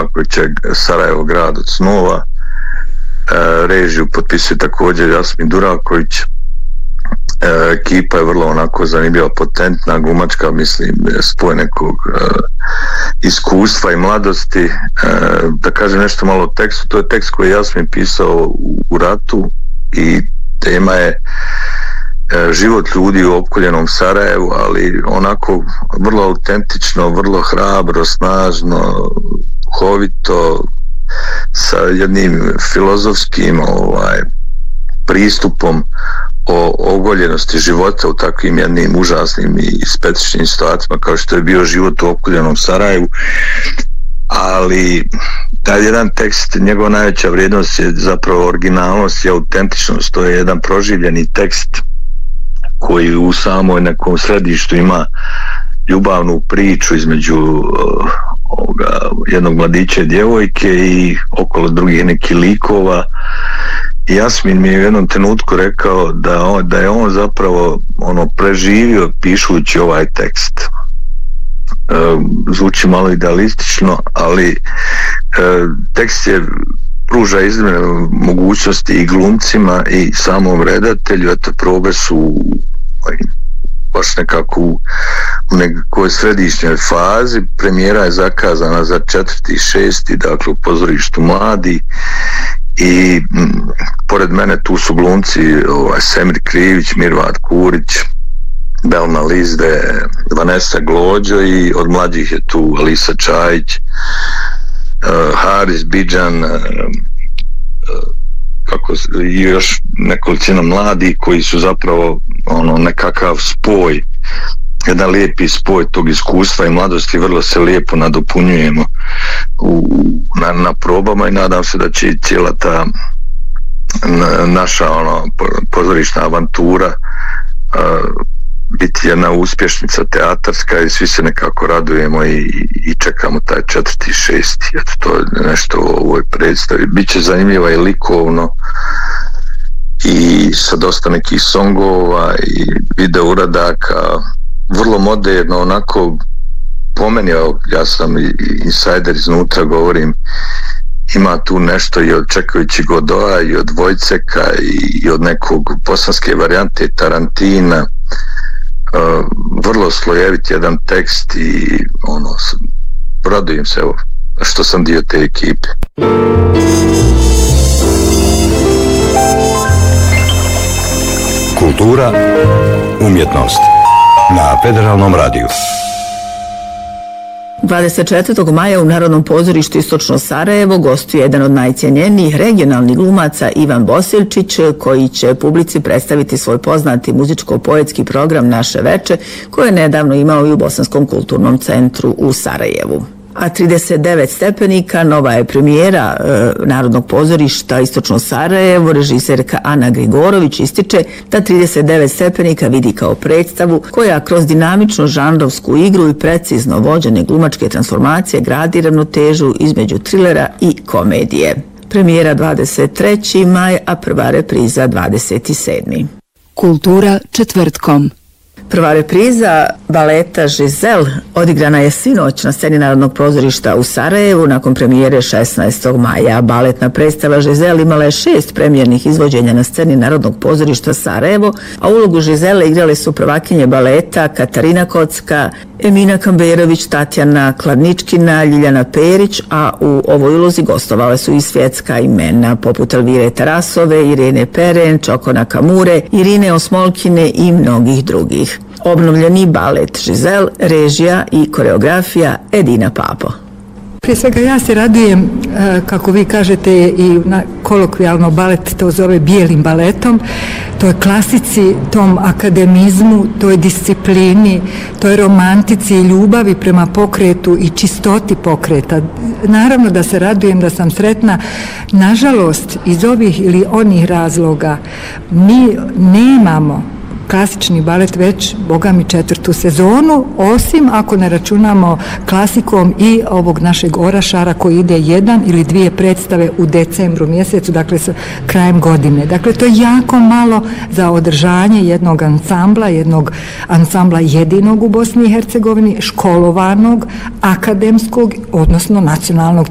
Durakovića Sarajevo grad od snova. Režiju potpisuje također Jasmin Duraković. Ekipa je vrlo onako zanimljiva, potentna, glumačka, mislim, spoj nekog iskustva i mladosti. Da kažem nešto malo o tekstu, to je tekst koji je Jasmin pisao u ratu i tema je život ljudi u opkoljenom Sarajevu, ali onako vrlo autentično, vrlo hrabro, snažno, duhovito, sa jednim filozofskim pristupom o ogoljenosti života u takvim jednim užasnim i specifičnim situacijama kao što je bio život u opkoljenom Sarajevu. Ali taj jedan tekst, njegova najveća vrijednost je zapravo originalnost i autentičnost. To je jedan proživljeni tekst koji u samoj nekom središtu ima ljubavnu priču između jednog mladića i djevojke i okolo drugih nekih likova. Jasmin mi je u jednom trenutku rekao da je on zapravo preživio pišući ovaj tekst. Zvuči malo idealistično, ali tekst je pruža iznimne mogućnosti i glumcima i samom redatelju. Eto, probe su baš nekako u nekoj središnjoj fazi. Premijera je zakazana za 4.6. dakle u pozorištu Mladi i pored mene tu su glumci Semir Krivić, Mirvat Kurić, Belma Lizde, Vanessa Glođo i od mlađih je tu Alisa Čajić, Haris Bidžan, i još nekolicina mladih koji su zapravo nekakav spoj, jedan lijepi spoj tog iskustva i mladosti. Vrlo se lijepo nadopunjujemo na probama i nadam se da će i cijela ta naša pozorišna avantura biti jedna uspješnica teatarska i svi se nekako radujemo i čekamo taj 4.6. Eto, to je nešto u ovoj predstavi. Biće zanimljiva i likovno i sa dosta nekih songova i video uradaka, vrlo moderno, onako po meni, ja sam insider iznutra, govorim, ima tu nešto i od Čekajući Godoa i od Vojceka i od nekog bosanske varijante Tarantina. Vrlo slojevit jedan tekst i radujem se što sam dio te ekipe. Kultura, umjetnost na Federalnom radiju. 24. maja u Narodnom pozorištu Istočno Sarajevo gostuje jedan od najcijenjenijih regionalnih glumaca Ivan Bosiljčić, koji će publici predstaviti svoj poznati muzičko-poetski program Naše veče, koje je nedavno imao i u Bosanskom kulturnom centru u Sarajevu. A 39 stepenika nova je premijera Narodnog pozorišta Istočno Sarajevo. Režiserka Ana Grigorović ističe da 39 stepenika vidi kao predstavu koja kroz dinamičnu žanrovsku igru i precizno vođene glumačke transformacije gradi ravnotežu između trilera i komedije. Premijera 23. maj, a prva repriza 27. Kultura četvrtkom. Prva repriza baleta Žizel odigrana je sinoć na sceni Narodnog pozorišta u Sarajevu nakon premijere 16. maja. Baletna predstava Žizel imala je 6 premijernih izvođenja na sceni Narodnog pozorišta Sarajevo, a ulogu Žizele igrale su prvakinje baleta Katarina Kocka, Emina Kamberović, Tatjana Kladničkina, Ljiljana Perić, a u ovoj ulozi gostovale su i svjetska imena poput Elvire Tarasove, Irene Peren, Čokona Kamure, Irine Osmolkine i mnogih drugih. Obnovljeni balet Žizel, režija i koreografija Edina Papo. Prije svega ja se radujem, kako vi kažete i kolokvijalno balet to zove bijelim baletom, to je klasici, tom akademizmu, to je disciplini, to je romantici i ljubavi prema pokretu i čistoti pokreta. Naravno da se radujem, da sam sretna. Nažalost, iz ovih ili onih razloga mi nemamo klasični balet već, boga mi, 4. sezonu, osim ako ne računamo klasikom i ovog našeg Orašara koji ide 1 ili 2 predstave u decembru mjesecu, dakle sa krajem godine. Dakle, to je jako malo za održanje jednog ansambla jedinog u Bosni i Hercegovini, školovanog, akademskog, odnosno nacionalnog